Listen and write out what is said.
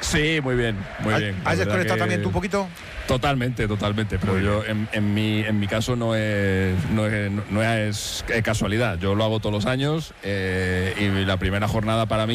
Sí, muy bien, muy bien. ¿Has desconectado también tú un poquito? Totalmente, pero yo en mi caso no es casualidad. Yo lo hago todos los años y la primera jornada para mí